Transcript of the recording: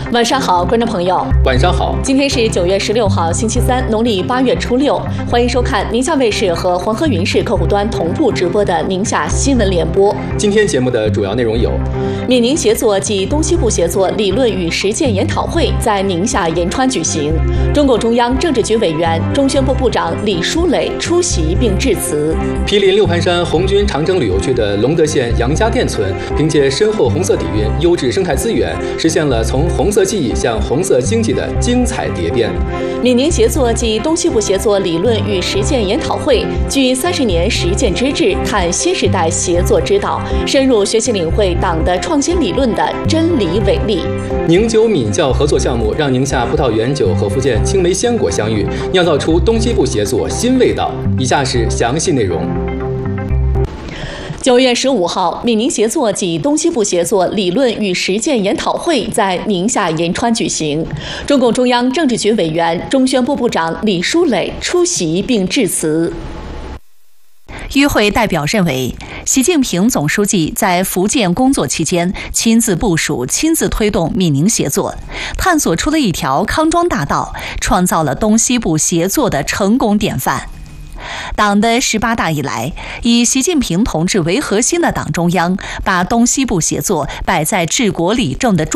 晚上好，观众朋友。 晚上好。 今天是9月16号，星期三，农历8月初6。欢迎收看宁夏卫视和黄河云视客户端同步直播的宁夏新闻联播。 今天节目的主要内容有： 闽宁协作暨东西部协作理论与实践研讨会在宁夏延川举行，中共中央政治局委员、中宣部部长李书磊出席并致辞。 毗邻六盘山红军长征旅游区的隆德县杨家店村，凭借深厚红色底蕴、优质生态资源，实现了从红色记忆向红色经济的精彩蝶变。 闽宁协作暨东西部协作理论与实践研讨会聚30年实践之智，探新时代协作之道，深入学习领会党的创新理论的真理伟力。 宁酒闽教合作项目让宁夏葡萄园酒和福建青梅鲜果相遇，酿造出东西部协作新味道。以下是详细内容。 9月15号，闽宁协作暨东西部协作理论与实践研讨会在宁夏延川举行，中共中央政治局委员、中宣部部长李书磊出席并致辞。 与会代表认为，习近平总书记在福建工作期间亲自部署、亲自推动闽宁协作，探索出了一条康庄大道，创造了东西部协作的成功典范。党的18大以来，以习近平同志为核心的党中央把东西部协作摆在治国理政的